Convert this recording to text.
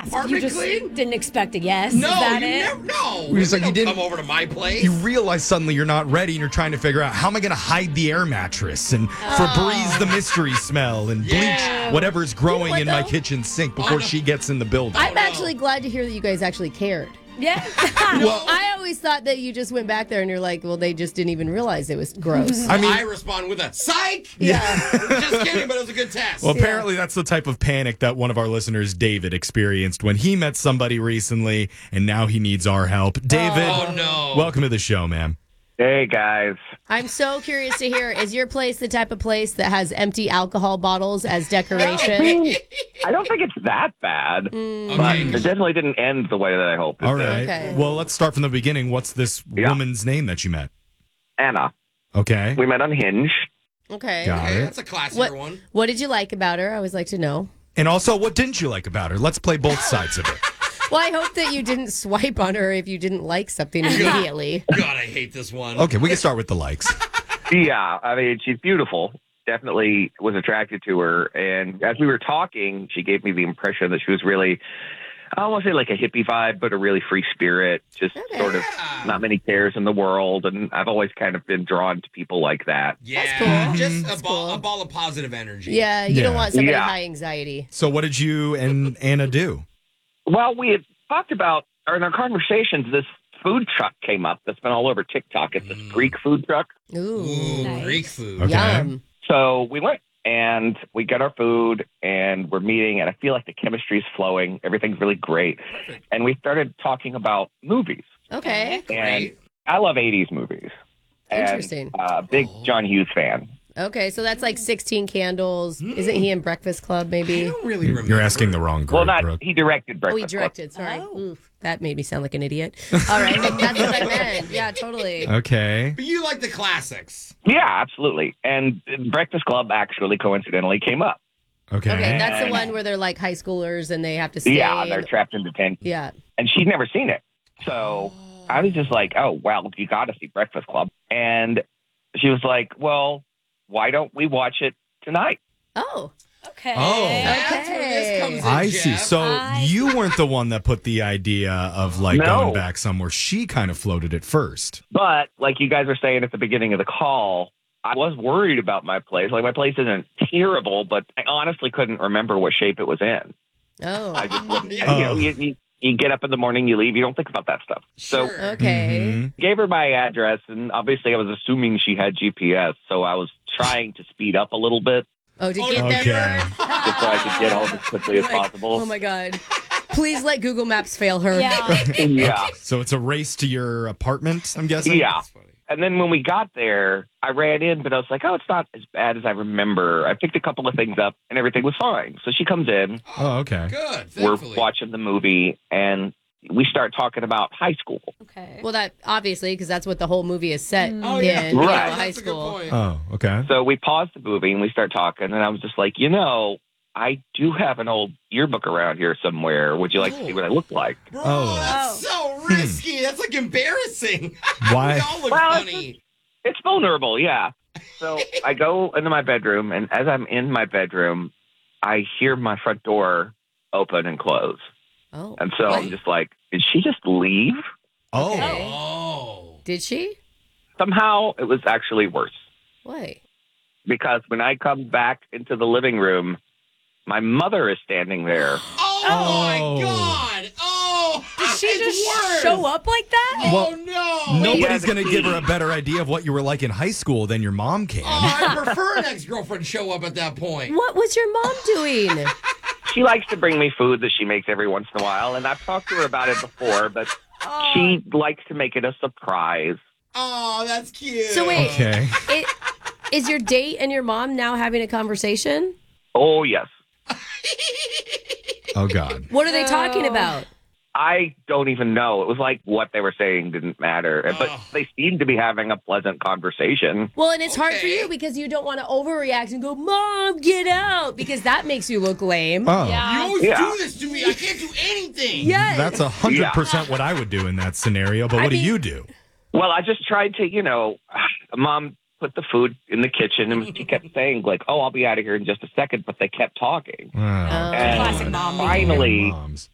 apartment just clean? didn't expect a yes. No, Is that you it? never. No, It was like Women you don't didn't- come over to my place. You realize suddenly you're not ready and you're trying to figure out how am I going to hide the air mattress and Febreze the mystery smell and Yeah. bleach whatever's growing what, in my though? kitchen sink before she gets in the building. I'm actually glad to hear that you guys actually cared. Yeah. I always thought that you just went back there and you're like, well, they just didn't even realize it was gross. I mean, I respond with a psych. Yeah. Just kidding, but it was a good test. well, apparently that's the type of panic that one of our listeners, David, experienced when he met somebody recently, and now he needs our help. David, Oh no! welcome to the show, man. Hey, guys. I'm so curious to hear, is your place the type of place that has empty alcohol bottles as decoration? I don't think it's that bad, but Okay. it definitely didn't end the way that I hoped it All did. right. Okay. Well, let's start from the beginning. What's this woman's name that you met? Anna. Okay. We met on Hinge. Okay. Got Okay, it. that's a classier What, one. what did you like about her? I always like to know. And also, what didn't you like about her? Let's play both sides of it. Well, I hope that you didn't swipe on her if you didn't like something immediately. God, I hate this one. Okay, we can start with the likes. Yeah, I mean, she's beautiful. Definitely was attracted to her. And as we were talking, she gave me the impression that she was really, I don't want to say like a hippie vibe, but a really free spirit, just sort of not many cares in the world. And I've always kind of been drawn to people like that. Yeah, That's cool. just That's a ball, cool. a ball of positive energy. Yeah, you don't Yeah. want somebody Yeah. high anxiety. So, what did you and Anna do? Well, we had talked about, or in our conversations, this food truck came up that's been all over TikTok. It's this Greek food truck. Ooh. Ooh, Nice. Greek food. Okay. Yum. So we went and we got our food and we're meeting, and I feel like the chemistry's flowing. Everything's really great. Perfect. And we started talking about movies. Okay. And Great. I love 80s movies. And, Interesting. Big John Hughes fan. Okay, so that's like 16 Candles. Isn't he in Breakfast Club, I maybe? don't really remember. You're asking the wrong group, Well, not Brooke. he directed Oh, Breakfast he directed. Sorry. Oh. Oof, that made me sound like an idiot. All right, that's what I meant. Yeah, totally. Okay. But you like the classics. Club. Yeah, absolutely. And Breakfast Club actually coincidentally came up. Okay. Okay, that's the one where they're like high schoolers and they have to stay. Yeah, they're trapped in detention. Yeah. And she'd never seen it. So I was just like, oh, well, you got to see Breakfast Club. And she was like, well, why don't we watch it tonight? Oh. Okay. Oh. That's where this comes in, I see. Jeff. So you weren't the one that put the idea of like No. going back somewhere. She kind of floated it first. But like you guys were saying at the beginning of the call, I was worried about my place. Like my place isn't terrible, but I honestly couldn't remember what shape it was in. Oh. I just wasn't, Yeah. you know, you get up in the morning, you leave, you don't think about that stuff. So Sure. Okay. Mhm. gave her my address, and obviously I was assuming she had GPS, so I was trying to speed up a little bit Oh, to Oh, get Okay. there first? just so I could get home as quickly as possible. Oh my God. Please let Google Maps fail her. Yeah. Yeah. So it's a race to your apartment, I'm guessing? Yeah. That's funny. And then when we got there, I ran in, but I was like, oh, it's not as bad as I remember. I picked a couple of things up, and everything was fine. So she comes in. Oh, okay. Good. We're Thankfully. watching the movie, and we start talking about high school. Okay. Well, that obviously, because that's what the whole movie is set Oh, in, yeah. you know, Right. high That's a good school. point. Oh, okay. So we paused the movie, and we start talking, and I was just like, I do have an old yearbook around here somewhere. Would you like to see what I look like? Bro, Oh. that's so risky. That's like embarrassing. Why? We all look Well, funny. It's vulnerable, yeah. So I go into my bedroom, and as I'm in my bedroom, I hear my front door open and close. Oh. And so I'm just like, did she just leave? Oh. Okay. Oh. Did she? Somehow it was actually worse Why? because when I come back into the living room, my mother is standing there. Oh, Oh. my God. Oh. Did she it's just worse. show up like that? Oh, Well, no. Nobody's Yeah, going to give her a better idea of what you were like in high school than your mom can. Oh, I prefer an ex-girlfriend show up at that point. What was your mom doing? She likes to bring me food that she makes every once in a while, and I've talked to her about it before, but she likes to make it a surprise. Oh, that's cute. So wait. Okay. Is your date and your mom now having a conversation? Oh, yes. Oh, God. What are they talking about? I don't even know. It was like what they were saying didn't matter. But Ugh. they seemed to be having a pleasant conversation. Well, and it's hard for Okay. you because you don't want to overreact and go, Mom, get out, because that makes you look lame. Oh. You Yeah. always Yeah. do this to me. I can't do anything. Yes. That's 100% what I would do in that scenario. But what do you do? Well, I just tried to, Mom put the food in the kitchen, and she kept saying, like, oh, I'll be out of here in just a second, but they kept talking. Oh, And Classic mom behavior. finally, moms.